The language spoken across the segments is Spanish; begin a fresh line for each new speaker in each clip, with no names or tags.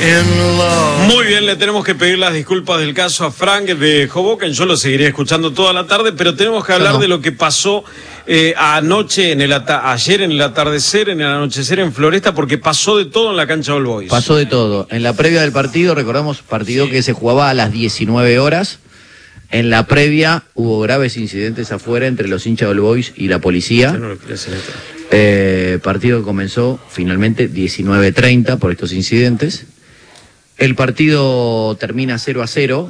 Muy bien, le tenemos que pedir las disculpas del caso a Frank de Hoboken. Yo lo seguiría escuchando toda la tarde, pero tenemos que hablar de lo que pasó anoche, ayer en el atardecer, en el anochecer en Floresta, porque pasó de todo en la cancha All Boys.
Pasó de todo. En la previa del partido, recordamos, partido que se jugaba a las 19 horas. En la previa hubo graves incidentes afuera entre los hinchas de All Boys y la policía. Partido que comenzó finalmente 19:30 por estos incidentes. El partido termina 0-0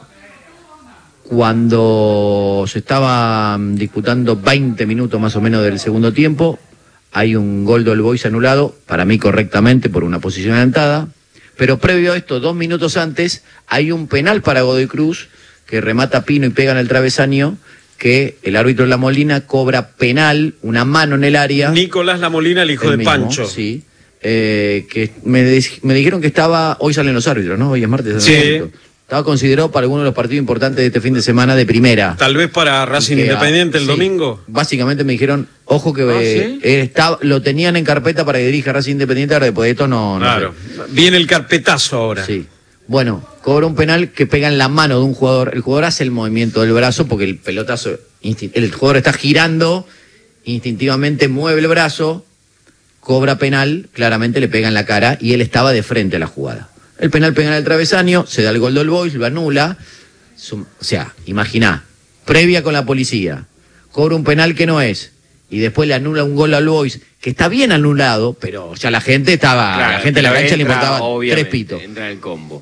cuando se estaban disputando 20 minutos más o menos del segundo tiempo. Hay un gol de All Boys anulado, para mí correctamente por una posición adelantada, pero previo a esto, 2 minutos antes, hay un penal para Godoy Cruz que remata Pino y pega en el travesaño, que el árbitro La Molina cobra penal, una mano en el área.
Nicolás La Molina, el hijo de
mismo,
Pancho.
Sí. Que me dijeron que estaba, hoy salen los árbitros, ¿no? Hoy es martes.
Sí.
Estaba considerado para alguno de los partidos importantes de este fin de semana de primera.
Tal vez para Racing Independiente el domingo.
Básicamente me dijeron, ojo que lo tenían en carpeta para que dirija Racing Independiente, ahora después de esto no.
Claro, viene el carpetazo ahora.
Sí. Bueno, cobra un penal que pega en la mano de un jugador. El jugador hace el movimiento del brazo porque el pelotazo, el jugador está girando, instintivamente mueve el brazo, cobra penal, claramente le pega en la cara y él estaba de frente a la jugada. El penal pega en el travesaño, se da el gol de All Boys, lo anula. O sea, imaginá, previa con la policía, cobra un penal que no es, y después le anula un gol a All Boys, que está bien anulado, pero ya la gente estaba, la gente de la cancha le importaba 3 pitos.
Entra en el combo.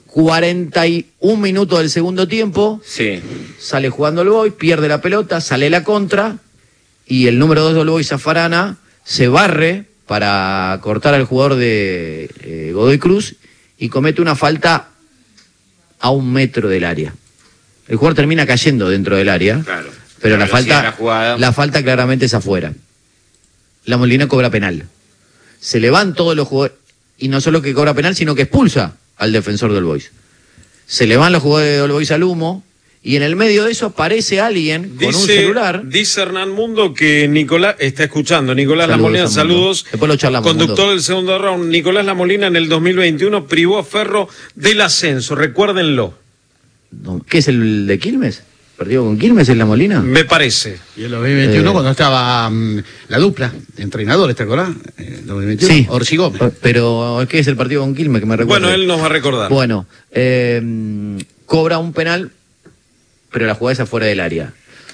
41 minutos del segundo tiempo, sale jugando All Boys, pierde la pelota, sale la contra, y el número 2 de All Boys, Zafarana, se barre para cortar al jugador de Godoy Cruz y comete una falta a 1 metro del área. El jugador termina cayendo dentro del área, pero la falta claramente es afuera. La Molina cobra penal. Se le van todos los jugadores, y no solo que cobra penal, sino que expulsa al defensor del All Boys. Se le van los jugadores de All Boys al humo, y en el medio de eso aparece alguien con un celular.
Dice Hernán Mundo que Nicolás está escuchando. Nicolás La Molina, saludos.
Después lo charlamos.
Conductor del segundo round. Nicolás La Molina en el 2021 privó a Ferro del ascenso. Recuérdenlo.
¿Qué es el de Quilmes? ¿Partido con Quilmes en La Molina?
Me parece.
Y en el 2021 cuando estaba la dupla de entrenadores, ¿te acordás? En el 2021,
sí.
Orsi Gómez.
Pero ¿qué es el partido con Quilmes que me recuerda?
Bueno, él nos va a recordar.
Bueno, cobra un penal, pero la jugada es afuera del área.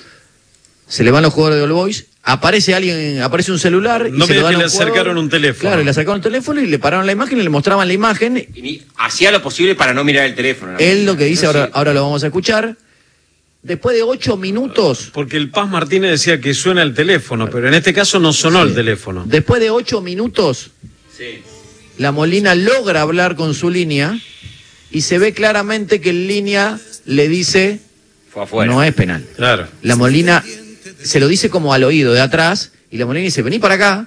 Se le van los jugadores de All Boys, aparece un celular y
no
se lo dan a un
le acercaron un teléfono.
Claro, le acercaron un teléfono y le pararon la imagen y le mostraban la imagen.
Y hacía lo posible para no mirar el teléfono.
Él lo que dice, ahora lo vamos a escuchar. Después de 8 minutos...
Porque el Paz Martínez decía que suena el teléfono, pero en este caso no sonó el teléfono.
Después de 8 minutos, La Molina logra hablar con su línea y se ve claramente que el línea le dice...
Fue afuera.
No es penal.
Claro.
La Molina se lo dice como al oído de atrás y La Molina dice, vení para acá.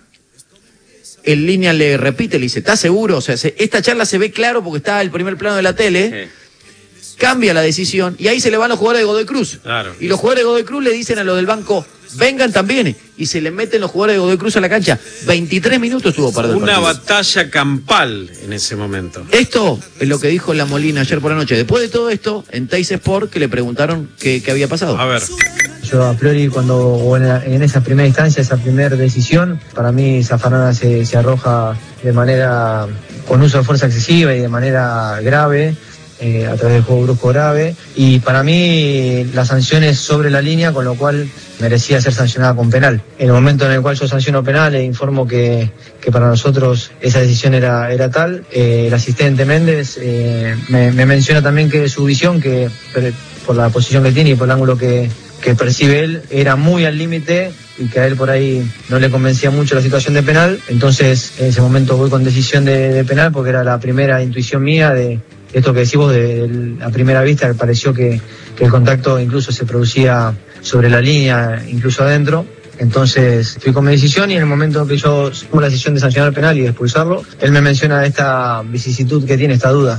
El línea le repite, le dice, ¿estás seguro? O sea, esta charla se ve claro porque está el primer plano de la tele. Cambia la decisión y ahí se le van los jugadores de Godoy Cruz.
Claro.
Y los jugadores de Godoy Cruz le dicen a los del banco, vengan también. Y se le meten los jugadores de Godoy Cruz a la cancha. 23 minutos tuvo para
una batalla campal en ese momento.
Esto es lo que dijo La Molina ayer por la noche. Después de todo esto, en Teis Sport, que le preguntaron qué había pasado.
A ver.
Yo a priori en esa primera instancia, esa primera decisión, para mí Zafarana se arroja de manera, con uso de fuerza excesiva y de manera grave, a través del juego brusco grave, y para mí la sanción es sobre la línea, con lo cual merecía ser sancionada con penal. En el momento en el cual yo sanciono penal, informo que para nosotros esa decisión era tal. El asistente Méndez me menciona también que su visión, que por la posición que tiene y por el ángulo que percibe él, era muy al límite y que a él por ahí no le convencía mucho la situación de penal. Entonces en ese momento voy con decisión de penal, porque era la primera intuición mía de esto que decís vos, de la primera vista, que pareció que el contacto incluso se producía sobre la línea, incluso adentro. Entonces fui con mi decisión, y en el momento que yo tomo la decisión de sancionar el penal y de expulsarlo, él me menciona esta vicisitud que tiene, esta duda.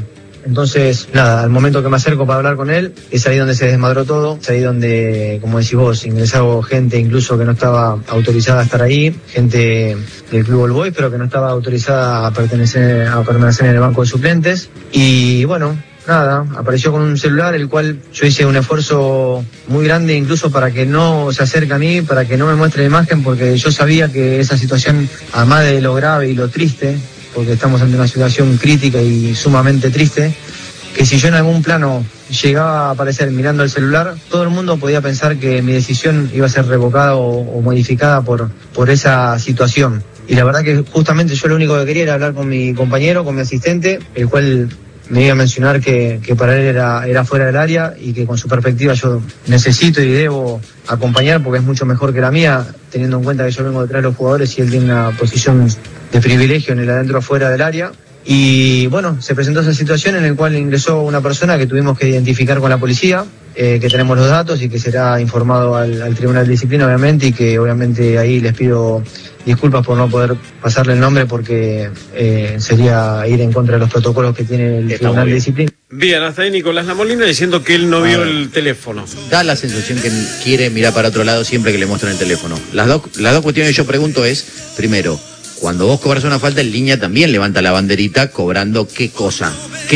Entonces, nada, al momento que me acerco para hablar con él, es ahí donde se desmadró todo, es ahí donde, como decís vos, ingresaba gente incluso que no estaba autorizada a estar ahí, gente del Club All Boys, pero que no estaba autorizada a permanecer en el banco de suplentes. Y bueno, nada, apareció con un celular, el cual yo hice un esfuerzo muy grande incluso para que no se acerque a mí, para que no me muestre la imagen, porque yo sabía que esa situación, además de lo grave y lo triste, porque estamos ante una situación crítica y sumamente triste, que si yo en algún plano llegaba a aparecer mirando el celular, todo el mundo podía pensar que mi decisión iba a ser revocada o modificada por esa situación. Y la verdad que justamente yo lo único que quería era hablar con mi compañero, con mi asistente, el cual me iba a mencionar que para él era fuera del área y que con su perspectiva yo necesito y debo acompañar porque es mucho mejor que la mía, teniendo en cuenta que yo vengo detrás de los jugadores y él tiene una posición de privilegio en el adentro afuera del área. Y bueno, se presentó esa situación en la cual ingresó una persona que tuvimos que identificar con la policía, que tenemos los datos y que será informado al Tribunal de Disciplina, obviamente, y que obviamente ahí les pido disculpas por no poder pasarle el nombre porque sería ir en contra de los protocolos que tiene el Tribunal de Disciplina.
Bien, hasta ahí Nicolás Lamolina diciendo que él no vio el teléfono.
Da la sensación que quiere mirar para otro lado siempre que le muestran el teléfono. Las dos cuestiones que yo pregunto es, primero, cuando vos cobras una falta, en línea también levanta la banderita cobrando qué cosa.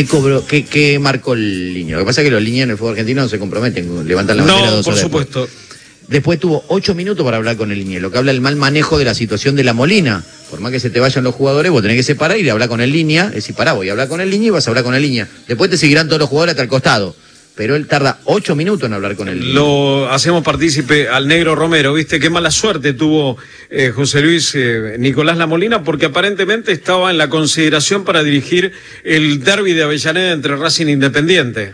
¿Qué marcó el línea? Lo que pasa es que los líneas en el fútbol argentino no se comprometen, levantan la bandera 2 horas.
No, por supuesto.
Después tuvo 8 minutos para hablar con el línea, lo que habla del mal manejo de la situación de la Molina. Por más que se te vayan los jugadores, vos tenés que separar y hablar con el línea. Es decir, pará, voy a hablar con el línea y vas a hablar con el línea. Después te seguirán todos los jugadores hasta el costado. Pero él tarda 8 minutos en hablar con él.
Lo hacemos partícipe al Negro Romero, ¿viste? Qué mala suerte tuvo José Luis Nicolás Lamolina, porque aparentemente estaba en la consideración para dirigir el derbi de Avellaneda entre Racing e Independiente.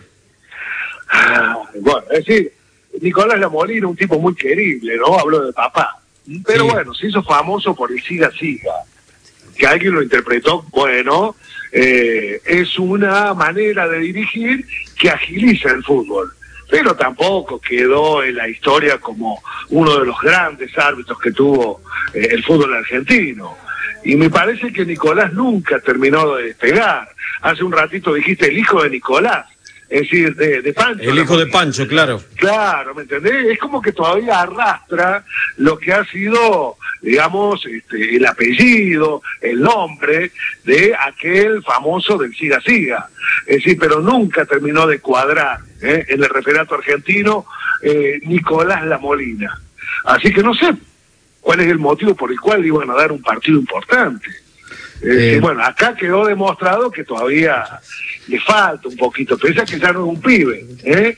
Bueno, es decir, Nicolás Lamolina, un tipo muy querible, ¿no? Habló de papá. Pero sí, bueno, se hizo famoso por el siga. Que alguien lo interpretó, bueno, es una manera de dirigir que agiliza el fútbol, pero tampoco quedó en la historia como uno de los grandes árbitros que tuvo el fútbol argentino. Y me parece que Nicolás nunca terminó de despegar. Hace un ratito dijiste el hijo de Nicolás, es decir, de Pancho.
El hijo de Pancho, claro.
Claro, ¿me entendés? Es como que todavía arrastra lo que ha sido, digamos, el apellido, el nombre de aquel famoso del siga. Es decir, pero nunca terminó de cuadrar en el referato argentino Nicolás Lamolina. Así que no sé cuál es el motivo por el cual le iban a dar un partido importante. Bueno, acá quedó demostrado que todavía le falta un poquito, pese a que ya no es un pibe,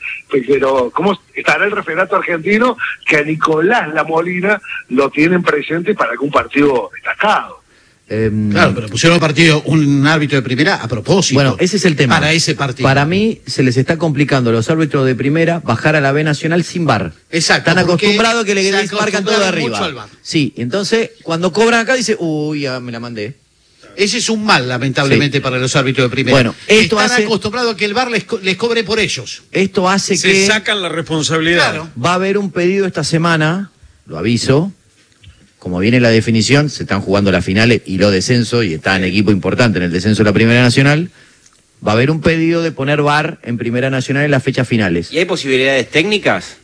pero ¿cómo estará el referato argentino que a Nicolás Lamolina lo tienen presente para algún partido destacado?
Claro, pero pusieron un árbitro de primera a propósito.
Bueno, ese es el tema.
Para ese partido.
Para mí se les está complicando a los árbitros de primera bajar a la B Nacional sin VAR.
Exacto.
Están acostumbrados que les marcan todo de arriba. Sí, entonces cuando cobran acá dice, uy, ya me la mandé.
Ese es un mal, lamentablemente, para los árbitros de primera.
Bueno,
están acostumbrados a que el VAR les cobre por ellos.
Esto hace que
se sacan la responsabilidad.
Claro. Va a haber un pedido esta semana, lo aviso. Como viene la definición, se están jugando las finales y los descensos, y está en equipo importante en el descenso de la Primera Nacional. Va a haber un pedido de poner VAR en Primera Nacional en las fechas finales.
¿Y hay posibilidades técnicas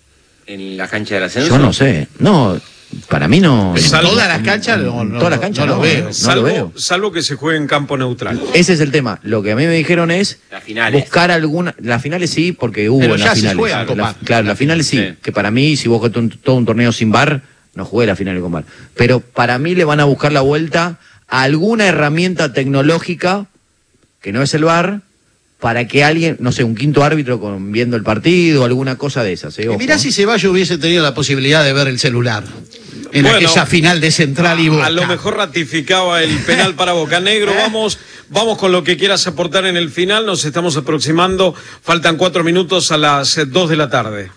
en la cancha del ascenso?
Yo no sé. No, para mí no.
¿Todas las canchas? No lo veo.
Salvo que se juegue en campo neutral.
Ese es el tema. Lo que a mí me dijeron es buscar alguna. Las finales sí, porque hubo en las finales. Claro, las finales sí. Que para mí, si vos jugaste todo un torneo sin VAR, no jugué la final con VAR. Pero para mí le van a buscar la vuelta a alguna herramienta tecnológica, que no es el VAR, para que alguien, no sé, un quinto árbitro viendo el partido, alguna cosa de esas.
Mirá si Ceballos hubiese tenido la posibilidad de ver el celular en aquella final de Central y Boca.
A lo mejor ratificaba el penal para Boca. Negro, vamos con lo que quieras aportar en el final. Nos estamos aproximando. Faltan 4 minutos a las 2 de la tarde.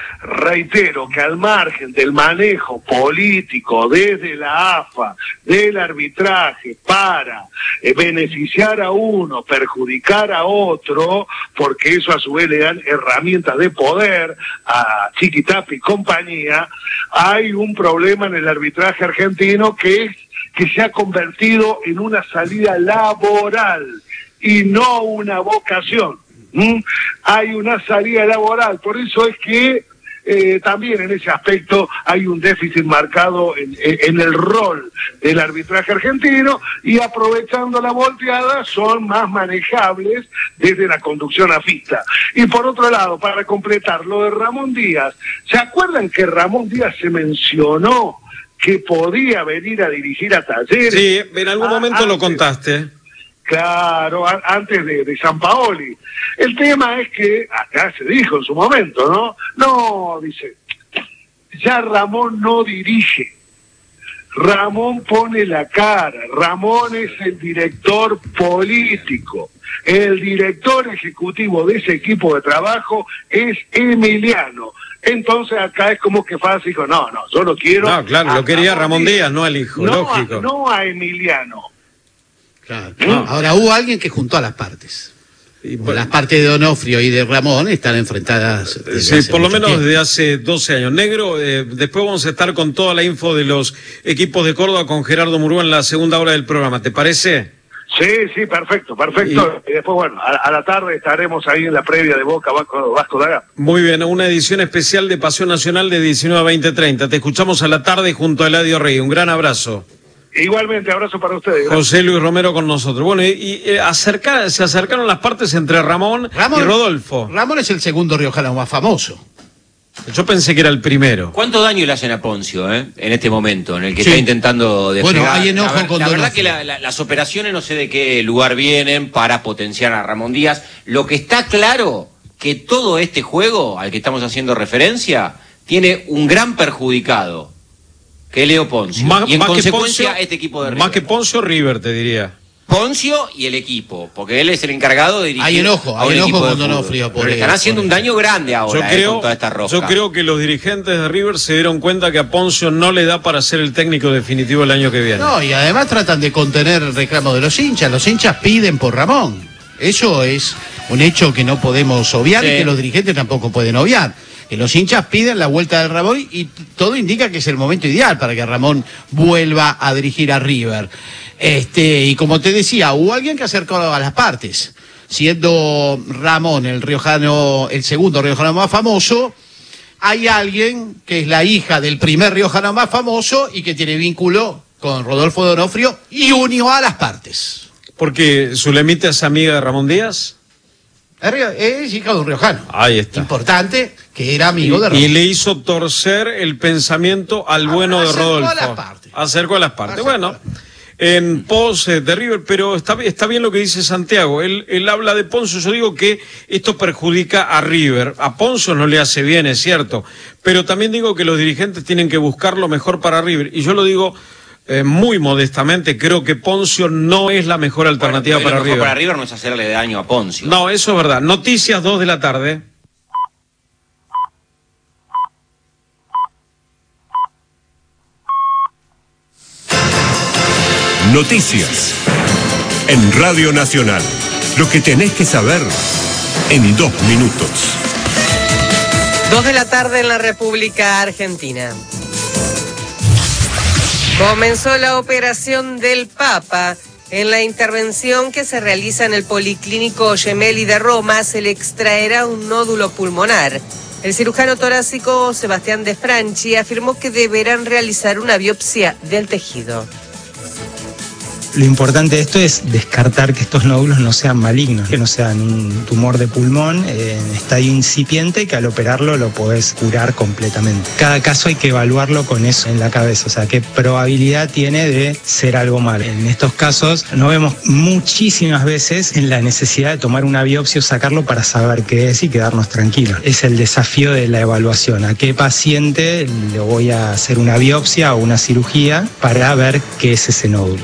Reitero que al margen del manejo político desde la AFA, del arbitraje para beneficiar a uno, perjudicar a otro, porque eso a su vez le dan herramientas de poder a Chiquitapia y compañía, hay un problema en el arbitraje argentino que es que se ha convertido en una salida laboral. y no una vocación. Hay una salida laboral, por eso es que también en ese aspecto hay un déficit marcado en el rol del arbitraje argentino, y aprovechando la volteada son más manejables desde la conducción afista. Y por otro lado, para completar lo de Ramón Díaz, ¿se acuerdan que Ramón Díaz se mencionó que podía venir a dirigir a Talleres?
Sí, en algún momento lo contaste.
Claro, antes de Sampaoli. El tema es que, acá se dijo en su momento, ¿no? No, dice, ya Ramón no dirige. Ramón pone la cara. Ramón es el director político. El director ejecutivo de ese equipo de trabajo es Emiliano. Entonces acá es como que fácil, no, yo lo quiero.
No, claro, lo quería Ramón Díaz, no al hijo, lógico.
No a Emiliano.
Claro. No. Ahora hubo alguien que juntó a las partes. Las partes de Onofrio y de Ramón están enfrentadas.
Sí, por lo menos desde hace 12 años. Negro, después vamos a estar con toda la info de los equipos de Córdoba con Gerardo Murúa en la segunda hora del programa, ¿te parece?
Sí, perfecto. Y después, bueno, a la tarde estaremos ahí en la previa de Boca Vasco da Gama.
Muy bien, una edición especial de Pasión Nacional de 19 a 20:30. Te escuchamos a la tarde junto a Eladio Rey. Un gran abrazo.
Igualmente, abrazo para ustedes. Gracias.
José Luis Romero con nosotros. Bueno, se acercaron las partes entre Ramón y Rodolfo.
Ramón es el segundo riojano más famoso.
Yo pensé que era el primero.
¿Cuánto daño le hacen a Poncio, en este momento, en el que está intentando despegar?
Bueno, hay enojo con
la verdad que las operaciones no sé de qué lugar vienen para potenciar a Ramón Díaz. Lo que está claro, que todo este juego al que estamos haciendo referencia tiene un gran perjudicado, que es Leo Poncio. Y en consecuencia, este equipo de River.
Más que Poncio, River, te diría.
Poncio y el equipo, porque él es el encargado de dirigir.
Hay enojo con Onofrio.
Pero le están haciendo un daño grande ahora con toda esta rosca.
Yo creo que los dirigentes de River se dieron cuenta que a Poncio no le da para ser el técnico definitivo el año que viene.
No, y además tratan de contener el reclamo de los hinchas. Los hinchas piden por Ramón. Eso es un hecho que no podemos obviar y que los dirigentes tampoco pueden obviar. Que los hinchas piden la vuelta del Ramón y todo indica que es el momento ideal para que Ramón vuelva a dirigir a River. Y como te decía, hubo alguien que acercó a las partes, siendo Ramón el segundo riojano más famoso. Hay alguien que es la hija del primer riojano más famoso y que tiene vínculo con Rodolfo D'Onofrio y unió a las partes.
Porque Zulemita es amiga de Ramón Díaz.
Es hija de un riojano.
Ahí está.
Importante, que era amigo de Ramón.
Y le hizo torcer el pensamiento al bueno de Rodolfo. Acercó a las partes. Bueno, en pos de River, pero está bien lo que dice Santiago. Él habla de Poncio. Yo digo que esto perjudica a River. A Poncio no le hace bien, es cierto. Pero también digo que los dirigentes tienen que buscar lo mejor para River. Y yo lo digo muy modestamente, creo que Poncio no es la mejor alternativa para River. Lo mejor
para River no es hacerle daño a Poncio.
No, eso es verdad. Noticias 2 de la tarde.
Noticias en Radio Nacional. Lo que tenés que saber en 2 minutos.
2 de la tarde en la República Argentina. Comenzó la operación del Papa. En la intervención que se realiza en el Policlínico Gemelli de Roma se le extraerá un nódulo pulmonar. El cirujano torácico Sebastián De Franchi afirmó que deberán realizar una biopsia del tejido.
Lo importante de esto es descartar que estos nódulos no sean malignos, que no sean un tumor de pulmón en estadio incipiente, que al operarlo lo podés curar completamente. Cada caso hay que evaluarlo con eso en la cabeza, o sea, qué probabilidad tiene de ser algo malo. En estos casos nos vemos muchísimas veces en la necesidad de tomar una biopsia o sacarlo para saber qué es y quedarnos tranquilos. Es el desafío de la evaluación. ¿A qué paciente le voy a hacer una biopsia o una cirugía para ver qué es ese nódulo?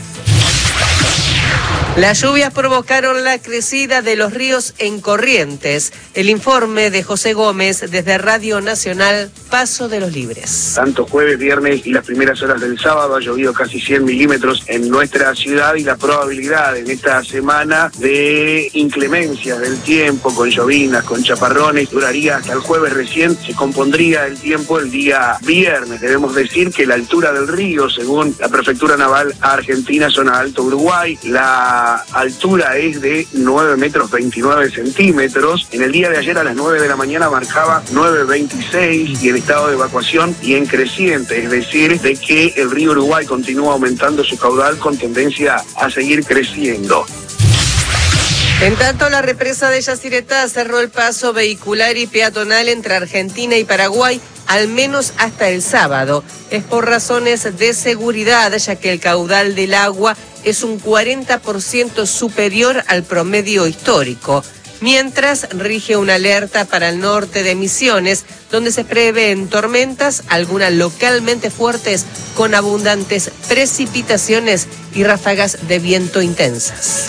Las lluvias provocaron la crecida de los ríos en Corrientes. El informe de José Gómez desde Radio Nacional, Paso de los Libres.
Tanto jueves, viernes y las primeras horas del sábado ha llovido casi 100 milímetros en nuestra ciudad y la probabilidad en esta semana de inclemencias del tiempo, con llovinas, con chaparrones, duraría hasta el jueves. Recién se compondría el tiempo el día viernes. Debemos decir que la altura del río, según la Prefectura Naval Argentina, zona Alto Uruguay, la la altura es de 9 metros 29 centímetros. En el día de ayer a las 9 de la mañana marcaba 9,26 y el estado de evacuación y en creciente, es decir, de que el río Uruguay continúa aumentando su caudal con tendencia a seguir creciendo.
En tanto, la represa de Yacyretá cerró el paso vehicular y peatonal entre Argentina y Paraguay, al menos hasta el sábado. Es por razones de seguridad, ya que el caudal del agua es un 40% superior al promedio histórico. Mientras, rige una alerta para el norte de Misiones, donde se prevén tormentas, algunas localmente fuertes, con abundantes precipitaciones y ráfagas de viento intensas.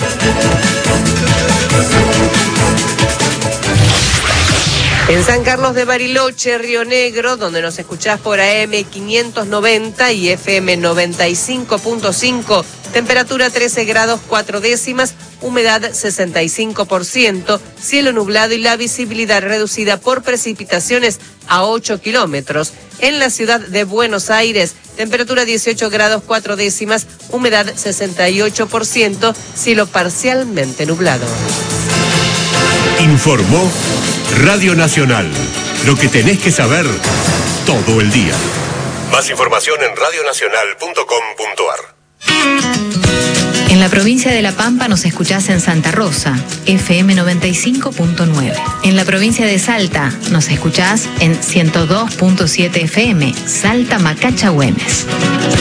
En San Carlos de Bariloche, Río Negro, donde nos escuchás por AM 590 y FM 95.5, temperatura 13 grados 4 décimas, humedad 65%, cielo nublado y la visibilidad reducida por precipitaciones a 8 kilómetros. En la ciudad de Buenos Aires, temperatura 18 grados 4 décimas, humedad 68%, cielo parcialmente nublado.
Informó Radio Nacional. Lo que tenés que saber todo el día. Más información en radionacional.com.ar.
En la provincia de La Pampa nos escuchás en Santa Rosa, FM 95.9. En la provincia de Salta nos escuchás en 102.7 FM, Salta Macacha Güemes.